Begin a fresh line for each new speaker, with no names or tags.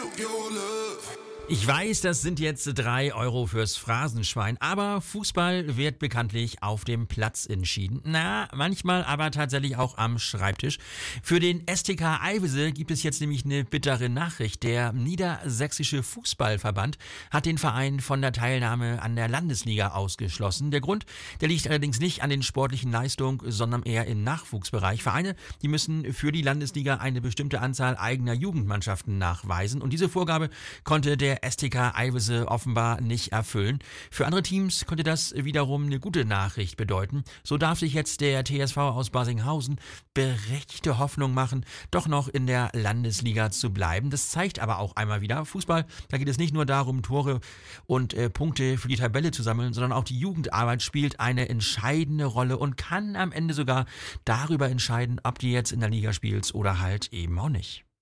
your love.
Ich weiß, das sind jetzt 3 Euro fürs Phrasenschwein, aber Fußball wird bekanntlich auf dem Platz entschieden. Na, manchmal aber tatsächlich auch am Schreibtisch. Für den STK Eiwese gibt es jetzt nämlich eine bittere Nachricht. Der Niedersächsische Fußballverband hat den Verein von der Teilnahme an der Landesliga ausgeschlossen. Der Grund, der liegt allerdings nicht an den sportlichen Leistungen, sondern eher im Nachwuchsbereich. Vereine, die müssen für die Landesliga eine bestimmte Anzahl eigener Jugendmannschaften nachweisen und diese Vorgabe konnte der STK Eiwese offenbar nicht erfüllen. Für andere Teams könnte das wiederum eine gute Nachricht bedeuten. So darf sich jetzt der TSV aus Barsinghausen berechtigte Hoffnung machen, doch noch in der Landesliga zu bleiben. Das zeigt aber auch einmal wieder, Fußball, da geht es nicht nur darum, Tore und Punkte für die Tabelle zu sammeln, sondern auch die Jugendarbeit spielt eine entscheidende Rolle und kann am Ende sogar darüber entscheiden, ob du jetzt in der Liga spielst oder halt eben auch nicht.